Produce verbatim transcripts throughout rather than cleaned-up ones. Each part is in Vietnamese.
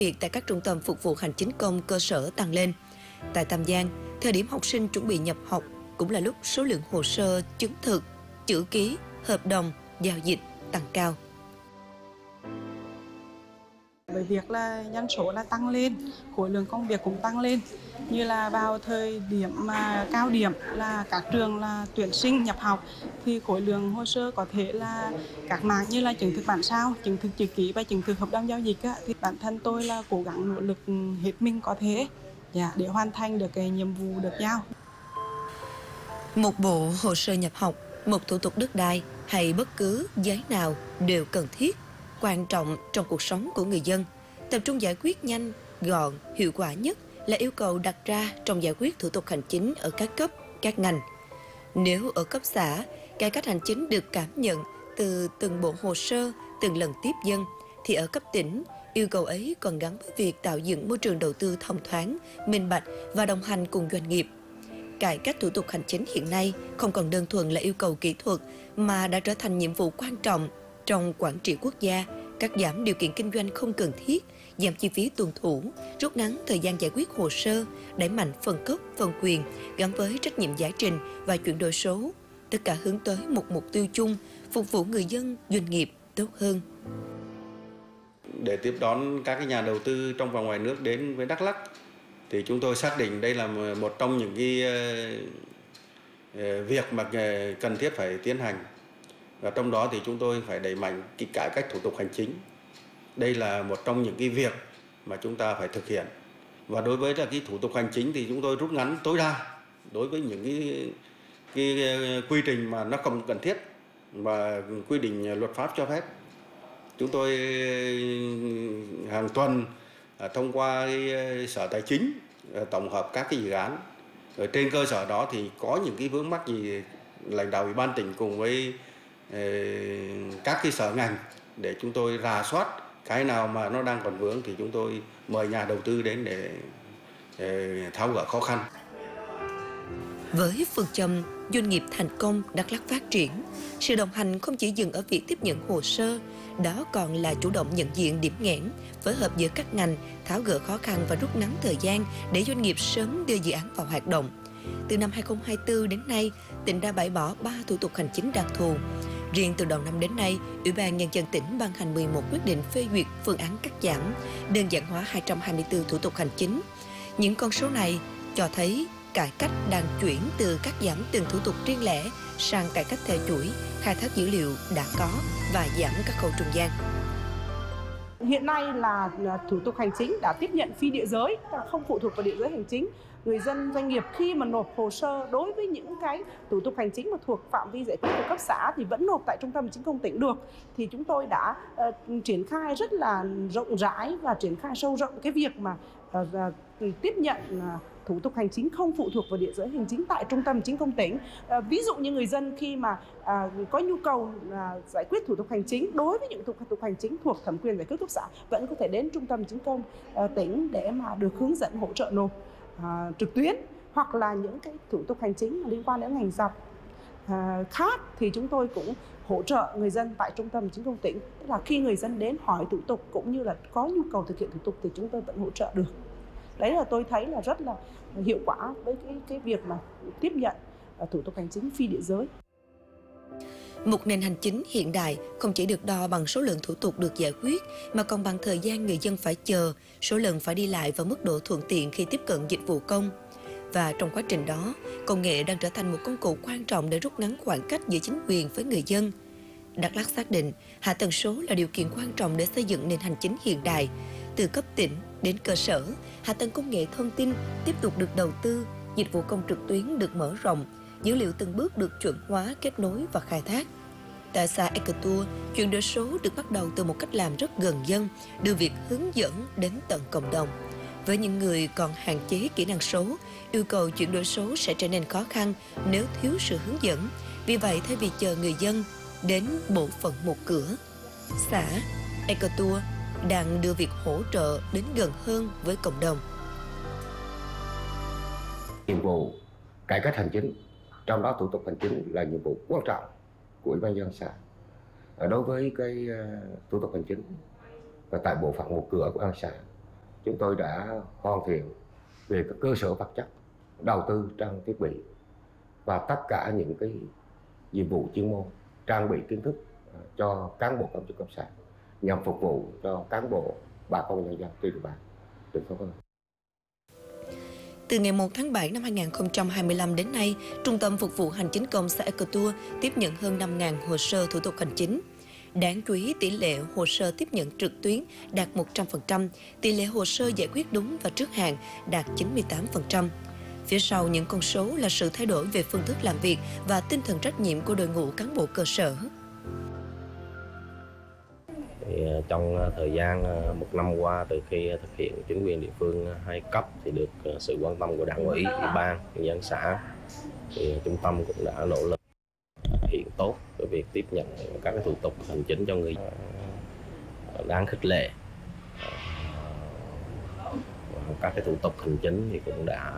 việc tại các trung tâm phục vụ hành chính công cơ sở tăng lên. Tại Tam Giang, thời điểm học sinh chuẩn bị nhập học cũng là lúc số lượng hồ sơ chứng thực, chữ ký, hợp đồng, giao dịch tăng cao. Bởi việc là nhân số là tăng lên, khối lượng công việc cũng tăng lên. Như là vào thời điểm mà cao điểm là các trường là tuyển sinh nhập học thì khối lượng hồ sơ có thể là các mảng như là chứng thực bản sao, chứng thực chữ ký và chứng thực hợp đồng giao dịch á, thì bản thân tôi là cố gắng nỗ lực hết mình có thể dạ, để hoàn thành được cái nhiệm vụ được giao. Một bộ hồ sơ nhập học, một thủ tục đất đai hay bất cứ giấy nào đều cần thiết, quan trọng trong cuộc sống của người dân. Tập trung giải quyết nhanh, gọn, hiệu quả nhất là yêu cầu đặt ra trong giải quyết thủ tục hành chính ở các cấp, các ngành. Nếu ở cấp xã, cải cách hành chính được cảm nhận từ từng bộ hồ sơ, từng lần tiếp dân, thì ở cấp tỉnh, yêu cầu ấy còn gắn với việc tạo dựng môi trường đầu tư thông thoáng, minh bạch và đồng hành cùng doanh nghiệp. Cải cách thủ tục hành chính hiện nay không còn đơn thuần là yêu cầu kỹ thuật mà đã trở thành nhiệm vụ quan trọng trong quản trị quốc gia, cắt giảm điều kiện kinh doanh không cần thiết, giảm chi phí tuân thủ, rút ngắn thời gian giải quyết hồ sơ, đẩy mạnh phân cấp, phân quyền gắn với trách nhiệm giải trình và chuyển đổi số. Tất cả hướng tới một mục tiêu chung, phục vụ người dân, doanh nghiệp tốt hơn. Để tiếp đón các nhà đầu tư trong và ngoài nước đến với Đắk Lắk, thì chúng tôi xác định đây là một trong những cái việc mà cần thiết phải tiến hành. Và trong đó thì chúng tôi phải đẩy mạnh cái cải cách thủ tục hành chính. Đây là một trong những cái việc mà chúng ta phải thực hiện. Và đối với là cái thủ tục hành chính thì chúng tôi rút ngắn tối đa đối với những cái, cái quy trình mà nó không cần thiết và quy định luật pháp cho phép. Chúng tôi hàng tuần thông qua cái Sở Tài chính tổng hợp các cái dự án. Ở trên cơ sở đó thì có những cái vướng mắc gì lãnh đạo Ủy ban tỉnh cùng với các cái sở ngành để chúng tôi rà soát cái nào mà nó đang còn vướng thì chúng tôi mời nhà đầu tư đến để, để tháo gỡ khó khăn. Với phương châm doanh nghiệp thành công, Đắk Lắk phát triển, sự đồng hành không chỉ dừng ở việc tiếp nhận hồ sơ, đó còn là chủ động nhận diện điểm nghẽn, phối hợp giữa các ngành, tháo gỡ khó khăn và rút ngắn thời gian để doanh nghiệp sớm đưa dự án vào hoạt động. Từ năm hai không hai tư đến nay, tỉnh đã bãi bỏ ba thủ tục hành chính đặc thù. Riêng từ đầu năm đến nay, Ủy ban Nhân dân tỉnh ban hành mười một quyết định phê duyệt phương án cắt giảm, đơn giản hóa hai trăm hai mươi tư thủ tục hành chính. Những con số này cho thấy cải cách đang chuyển từ cắt giảm từng thủ tục riêng lẻ sang cải cách theo chuỗi, khai thác dữ liệu đã có và giảm các khâu trung gian. Hiện nay là thủ tục hành chính đã tiếp nhận phi địa giới, không phụ thuộc vào địa giới hành chính. Người dân doanh nghiệp khi mà nộp hồ sơ đối với những cái thủ tục hành chính mà thuộc phạm vi giải quyết của cấp xã thì vẫn nộp tại trung tâm hành chính công tỉnh được. Thì chúng tôi đã uh, triển khai rất là rộng rãi và triển khai sâu rộng cái việc mà uh, uh, tiếp nhận uh, thủ tục hành chính không phụ thuộc vào địa giới hành chính tại trung tâm hành chính công tỉnh. À, ví dụ như người dân khi mà à, có nhu cầu à, giải quyết thủ tục hành chính đối với những thủ tục hành chính thuộc thẩm quyền giải quyết cấp xã vẫn có thể đến trung tâm hành chính công à, tỉnh để mà được hướng dẫn hỗ trợ nộp à, trực tuyến, hoặc là những cái thủ tục hành chính liên quan đến ngành dọc à, khác thì chúng tôi cũng hỗ trợ người dân tại trung tâm hành chính công tỉnh. Tức là khi người dân đến hỏi thủ tục cũng như là có nhu cầu thực hiện thủ tục thì chúng tôi vẫn hỗ trợ được. Đấy là tôi thấy là rất là hiệu quả với cái, cái việc mà tiếp nhận thủ tục hành chính phi địa giới. Một nền hành chính hiện đại không chỉ được đo bằng số lượng thủ tục được giải quyết mà còn bằng thời gian người dân phải chờ, số lần phải đi lại và mức độ thuận tiện khi tiếp cận dịch vụ công. Và trong quá trình đó, công nghệ đang trở thành một công cụ quan trọng để rút ngắn khoảng cách giữa chính quyền với người dân. Đắk Lắk xác định hạ tầng số là điều kiện quan trọng để xây dựng nền hành chính hiện đại. Từ cấp tỉnh đến cơ sở, hạ tầng công nghệ thông tin tiếp tục được đầu tư, dịch vụ công trực tuyến được mở rộng, dữ liệu từng bước được chuẩn hóa, kết nối và khai thác. Tại xã Ecotour, chuyển đổi số được bắt đầu từ một cách làm rất gần dân, đưa việc hướng dẫn đến tận cộng đồng. Với những người còn hạn chế kỹ năng số, yêu cầu chuyển đổi số sẽ trở nên khó khăn nếu thiếu sự hướng dẫn. Vì vậy, thay vì chờ người dân đến bộ phận một cửa, xã Ecotour đang đưa việc hỗ trợ đến gần hơn với cộng đồng. Nhiệm vụ cải cách hành chính, trong đó thủ tục hành chính là nhiệm vụ quan trọng của Ủy ban nhân dân xã. Đối với cái uh, thủ tục hành chính và tại bộ phận một cửa của an xã chúng tôi đã hoàn thiện về các cơ sở vật chất, đầu tư trang thiết bị và tất cả những cái nhiệm vụ chuyên môn, trang bị kiến thức cho cán bộ công chức cấp xã nhằm phục vụ cho cán bộ, bà con nhân dân trên địa bàn tỉnh Phú Yên. Từ ngày một tháng bảy năm hai nghìn không trăm hai mươi lăm đến nay, Trung tâm Phục vụ Hành chính công xã Ekotur tiếp nhận hơn năm nghìn hồ sơ thủ tục hành chính. Đáng chú ý, tỷ lệ hồ sơ tiếp nhận trực tuyến đạt một trăm phần trăm, tỷ lệ hồ sơ giải quyết đúng và trước hạn đạt chín mươi tám phần trăm. Phía sau những con số là sự thay đổi về phương thức làm việc và tinh thần trách nhiệm của đội ngũ cán bộ cơ sở. Thì trong thời gian một năm qua, từ khi thực hiện chính quyền địa phương hai cấp thì được sự quan tâm của Đảng ủy, Ủy ban, nhân dân xã, thì trung tâm cũng đã nỗ lực thực hiện tốt cái việc tiếp nhận các cái thủ tục hành chính cho người đáng khích lệ. Các cái thủ tục hành chính thì cũng đã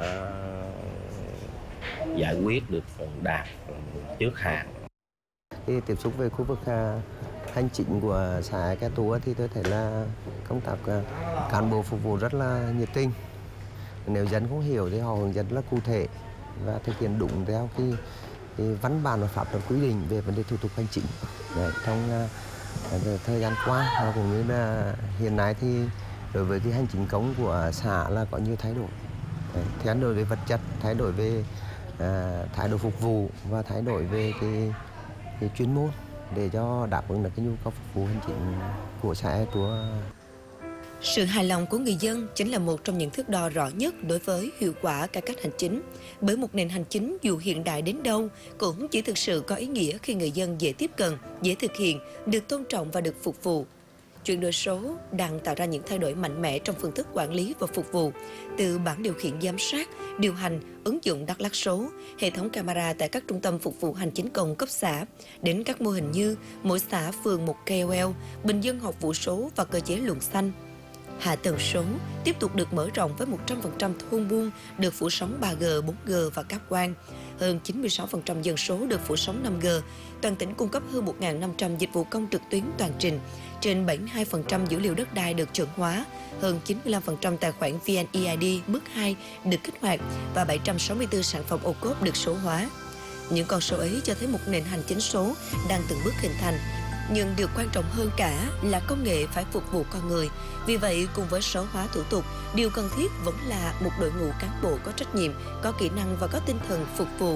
giải quyết được đạt trước hạn. Khi tiếp xúc với khu vực hành chính của xã Ekotur thì tôi thấy là công tác cán bộ phục vụ rất là nhiệt tình. Nếu dân không hiểu thì họ hướng dẫn rất là cụ thể và thực hiện đúng theo cái, cái văn bản và pháp luật quy định về vấn đề thủ tục hành chính. Đấy, trong uh, thời gian qua và cũng như là hiện nay thì đối với cái hành chính công của xã là có nhiều thay đổi. Đấy, thay đổi về vật chất, thay đổi về uh, thái độ phục vụ và thay đổi về cái, cái chuyên môn để cho đáp ứng được cái nhu cầu phục vụ hành chính của xã Ekotur. Sự hài lòng của người dân chính là một trong những thước đo rõ nhất đối với hiệu quả cải cách hành chính. Bởi một nền hành chính dù hiện đại đến đâu cũng chỉ thực sự có ý nghĩa khi người dân dễ tiếp cận, dễ thực hiện, được tôn trọng và được phục vụ. Chuyển đổi số đang tạo ra những thay đổi mạnh mẽ trong phương thức quản lý và phục vụ, từ bảng điều khiển giám sát, điều hành, ứng dụng Đắk Lắk số, hệ thống camera tại các trung tâm phục vụ hành chính công cấp xã, đến các mô hình như mỗi xã phường một K O L, bình dân học vụ số và cơ chế luồng xanh. Hạ tầng số tiếp tục được mở rộng với một trăm phần trăm thôn buôn được phủ sóng ba G, bốn G và cáp quang. Hơn chín mươi sáu phần trăm dân số được phủ sóng năm G. Toàn tỉnh cung cấp hơn một nghìn năm trăm dịch vụ công trực tuyến toàn trình. Trên bảy mươi hai phần trăm dữ liệu đất đai được chuẩn hóa. Hơn chín mươi lăm phần trăm tài khoản vê en e i đê mức hai được kích hoạt và bảy trăm sáu mươi tư sản phẩm ô cốp được số hóa. Những con số ấy cho thấy một nền hành chính số đang từng bước hình thành. Nhưng điều quan trọng hơn cả là công nghệ phải phục vụ con người. Vì vậy, cùng với số hóa thủ tục, điều cần thiết vẫn là một đội ngũ cán bộ có trách nhiệm, có kỹ năng và có tinh thần phục vụ.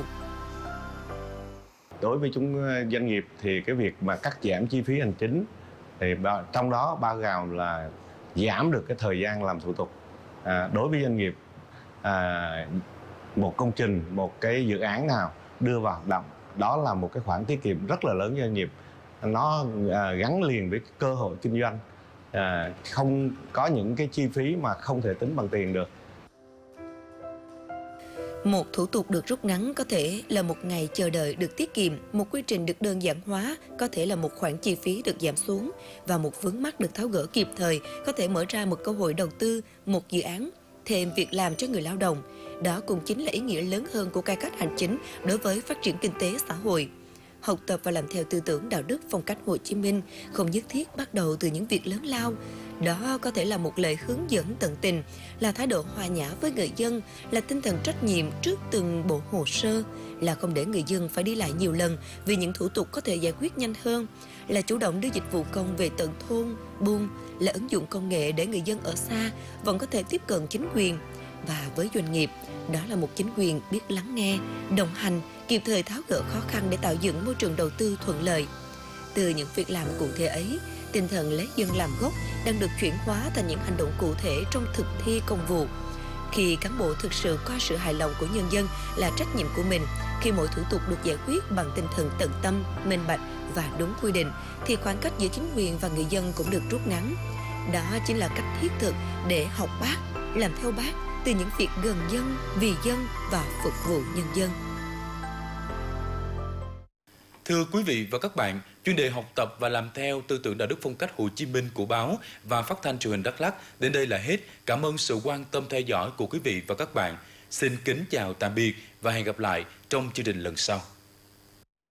Đối với chúng doanh nghiệp thì cái việc mà cắt giảm chi phí hành chính thì trong đó bao gồm là giảm được cái thời gian làm thủ tục. À, đối với doanh nghiệp, à, một công trình, một cái dự án nào đưa vào hoạt động, đó là một cái khoản tiết kiệm rất là lớn cho doanh nghiệp. Nó à, gắn liền với cơ hội kinh doanh, à, không có những cái chi phí mà không thể tính bằng tiền được. Một thủ tục được rút ngắn có thể là một ngày chờ đợi được tiết kiệm, một quy trình được đơn giản hóa có thể là một khoản chi phí được giảm xuống, và một vướng mắc được tháo gỡ kịp thời có thể mở ra một cơ hội đầu tư, một dự án, thêm việc làm cho người lao động. Đó cũng chính là ý nghĩa lớn hơn của cải cách hành chính đối với phát triển kinh tế xã hội. Học tập và làm theo tư tưởng đạo đức phong cách Hồ Chí Minh không nhất thiết bắt đầu từ những việc lớn lao. Đó có thể là một lời hướng dẫn tận tình, là thái độ hòa nhã với người dân, là tinh thần trách nhiệm trước từng bộ hồ sơ, là không để người dân phải đi lại nhiều lần vì những thủ tục có thể giải quyết nhanh hơn, là chủ động đưa dịch vụ công về tận thôn, buôn, là ứng dụng công nghệ để người dân ở xa vẫn có thể tiếp cận chính quyền. Và với doanh nghiệp, đó là một chính quyền biết lắng nghe, đồng hành, kịp thời tháo gỡ khó khăn để tạo dựng môi trường đầu tư thuận lợi. Từ những việc làm cụ thể ấy, tinh thần lấy dân làm gốc đang được chuyển hóa thành những hành động cụ thể trong thực thi công vụ. Khi cán bộ thực sự coi sự hài lòng của nhân dân là trách nhiệm của mình, khi mọi thủ tục được giải quyết bằng tinh thần tận tâm, minh bạch và đúng quy định, thì khoảng cách giữa chính quyền và người dân cũng được rút ngắn. Đó chính là cách thiết thực để học Bác, làm theo Bác từ những việc gần dân, vì dân và phục vụ nhân dân. Thưa quý vị và các bạn, chuyên đề học tập và làm theo tư tưởng đạo đức phong cách Hồ Chí Minh của báo và phát thanh truyền hình Đắk Lắk đến đây là hết. Cảm ơn sự quan tâm theo dõi của quý vị và các bạn. Xin kính chào tạm biệt và hẹn gặp lại trong chương trình lần sau.